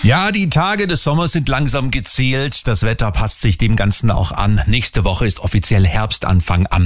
Ja, die Tage des Sommers sind langsam gezählt. Das Wetter passt sich dem Ganzen auch an. Nächste Woche ist offiziell Herbstanfang am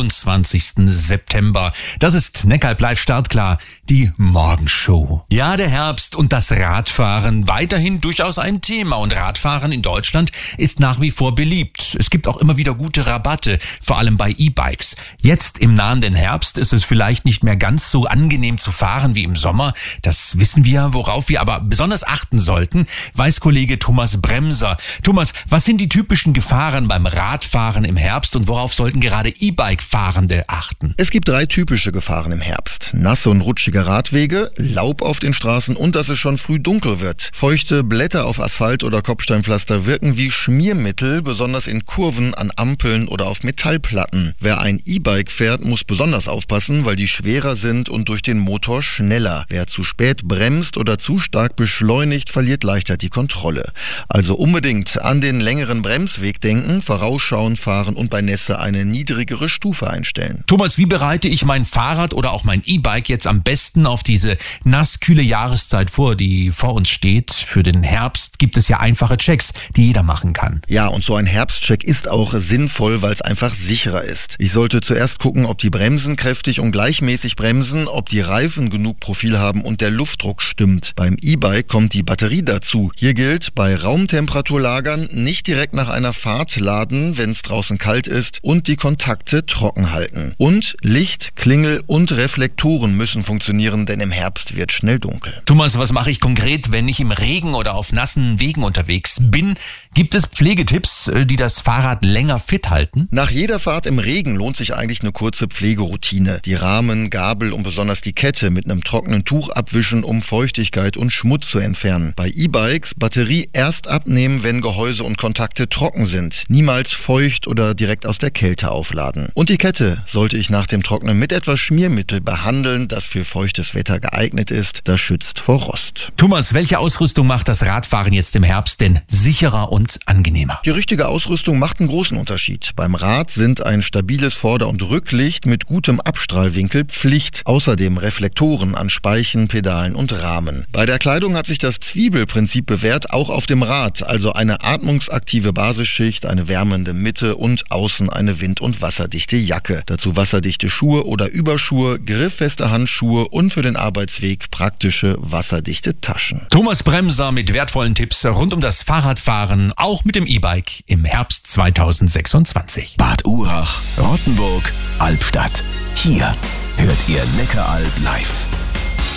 23. September. Das ist Neckaralb live startklar, die Morgenshow. Ja, der Herbst und das Radfahren weiterhin durchaus ein Thema. Und Radfahren in Deutschland ist nach wie vor beliebt. Es gibt auch immer wieder gute Rabatte, vor allem bei E-Bikes. Jetzt im nahenden Herbst ist es vielleicht nicht mehr ganz so angenehm zu fahren wie im Sommer. Das wissen wir, worauf wir aber besonders achten sollten, weiß Kollege Thomas Bremser. Thomas, was sind die typischen Gefahren beim Radfahren im Herbst und worauf sollten gerade E-Bike-Fahrende achten? Es gibt 3 typische Gefahren im Herbst. Nasse und rutschige Radwege, Laub auf den Straßen und dass es schon früh dunkel wird. Feuchte Blätter auf Asphalt oder Kopfsteinpflaster wirken wie Schmiermittel, besonders in Kurven, an Ampeln oder auf Metallplatten. Wer ein E-Bike fährt, muss besonders aufpassen, weil die schwerer sind und durch den Motor schneller. Wer zu spät bremst oder zu stark beschleunigt, verliert leichter die Kontrolle. Also unbedingt an den längeren Bremsweg denken, vorausschauen, fahren und bei Nässe eine niedrigere Stufe einstellen. Thomas, wie bereite ich mein Fahrrad oder auch mein E-Bike jetzt am besten auf diese nasskühle Jahreszeit vor, die vor uns steht? Für den Herbst gibt es ja einfache Checks, die jeder machen kann. Ja, und so ein Herbstcheck ist auch sinnvoll, weil es einfach sicherer ist. Ich sollte zuerst gucken, ob die Bremsen kräftig und gleichmäßig bremsen, ob die Reifen genug Profil haben und der Luftdruck stimmt. Beim E-Bike kommt die Batterie dazu. Hier gilt, bei Raumtemperatur lagern, nicht direkt nach einer Fahrt laden, wenn es draußen kalt ist und die Kontakte trocken halten. Und Licht, Klingel und Reflektoren müssen funktionieren, denn im Herbst wird schnell dunkel. Thomas, was mache ich konkret, wenn ich im Regen oder auf nassen Wegen unterwegs bin? Gibt es Pflegetipps, die das Fahrrad länger fit halten? Nach jeder Fahrt im Regen lohnt sich eigentlich eine kurze Pflegeroutine. Die Rahmen, Gabel und besonders die Kette mit einem trockenen Tuch abwischen, um Feuchtigkeit und Schmutz zu entfernen. Bei E-Bikes Batterie erst abnehmen, wenn Gehäuse und Kontakte trocken sind. Niemals feucht oder direkt aus der Kälte aufladen. Und die Kette sollte ich nach dem Trocknen mit etwas Schmiermittel behandeln, das für feuchtes Wetter geeignet ist. Das schützt vor Rost. Thomas, welche Ausrüstung macht das Radfahren jetzt im Herbst denn sicherer und angenehmer? Die richtige Ausrüstung macht einen großen Unterschied. Beim Rad sind ein stabiles Vorder- und Rücklicht mit gutem Abstrahlwinkel Pflicht. Außerdem Reflektoren an Speichen, Pedalen und Rahmen. Bei der Kleidung hat sich das Zwiebelprinzip bewährt, auch auf dem Rad. Also eine atmungsaktive Basisschicht, eine wärmende Mitte und außen eine wind- und wasserdichte Jacke. Dazu wasserdichte Schuhe oder Überschuhe, grifffeste Handschuhe und für den Arbeitsweg praktische wasserdichte Taschen. Thomas Bremser mit wertvollen Tipps rund um das Fahrradfahren, auch mit dem E-Bike im Herbst 2026. Bad Urach, Rottenburg, Albstadt. Hier hört ihr Neckaralb live.